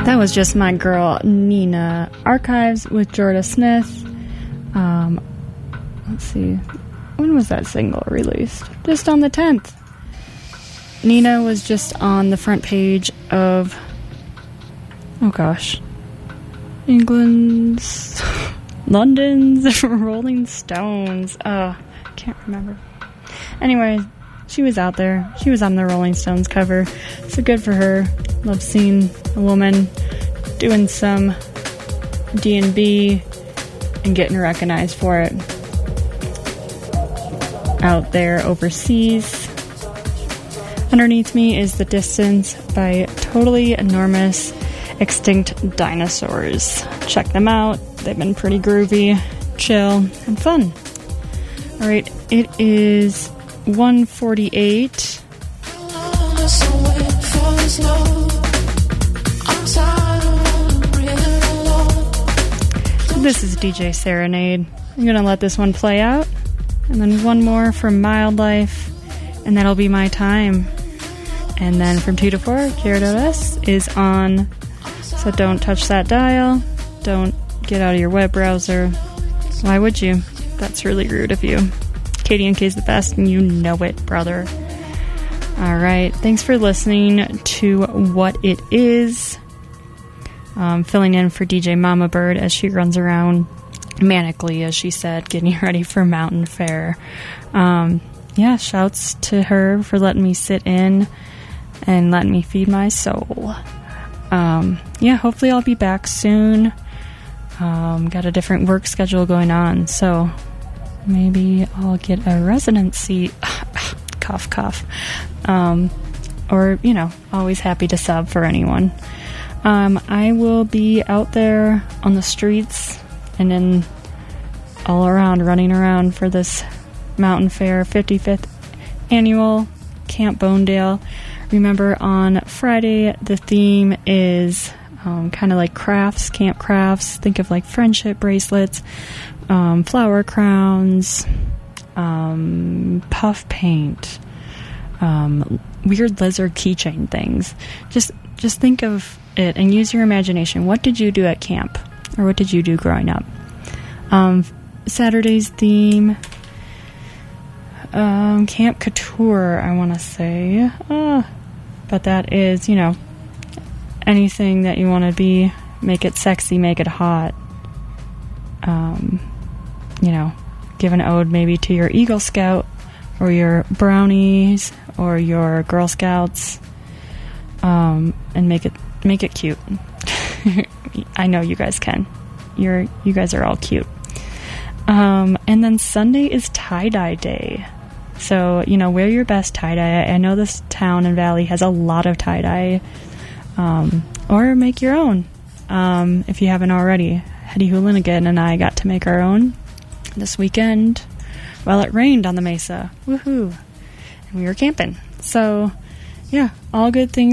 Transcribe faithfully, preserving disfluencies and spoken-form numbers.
That was just my girl Nina Archives with Jorda Smith. Um, let's see, when was that single released? Just on the tenth. Nina was just on the front page of, oh gosh, England's, London's Rolling Stones. Oh, can't remember. Anyway, she was out there. She was on the Rolling Stones cover. So good for her. Love seeing a woman doing some D and B and getting recognized for it out there overseas. Underneath me is The Distance by Totally Enormous Extinct Dinosaurs. Check them out. They've been pretty groovy, chill, and fun. Alright, it is one forty-eight. This is D J Serenade. I'm gonna let this one play out, and then one more from Mild Life, and that'll be my time. And then from two to four, Kira.s is on, so don't touch that dial. Don't get out of your web browser. Why would you? That's really rude of you. K D N K's the best, and you know it, brother. Alright, thanks for listening to What It Is. Um, filling in for D J Mama Bird as she runs around manically, as she said, getting ready for Mountain Fair. Um, yeah, shouts to her for letting me sit in and letting me feed my soul. Um, yeah, hopefully I'll be back soon. Um, got a different work schedule going on, so maybe I'll get a residency. Cough, cough. Um, or, you know, always happy to sub for anyone. Um, I will be out there on the streets and then all around, running around for this Mountain Fair fifty-fifth annual Camp Bonedale. Remember, on Friday, the theme is um, kind of like crafts, camp crafts. Think of like friendship bracelets, um, flower crowns, um, puff paint, um, weird lizard keychain things. Just, just think of it and use your imagination. What did you do at camp, or what did you do growing up? Um, Saturday's theme, um, Camp Couture, I want to say, uh, but that is, you know, anything that you want to be. Make it sexy, make it hot. Um, you know, give an ode maybe to your Eagle Scout, or your Brownies, or your Girl Scouts, um, and make it Make it cute. I know you guys can. You're you guys are all cute. Um, and then Sunday is tie-dye day. So, you know, wear your best tie-dye. I know this town and valley has a lot of tie-dye. Um, or make your own. Um, if you haven't already. Hetty Hooligan and I got to make our own this weekend while it rained on the mesa. Woohoo. And we were camping. So, yeah, all good things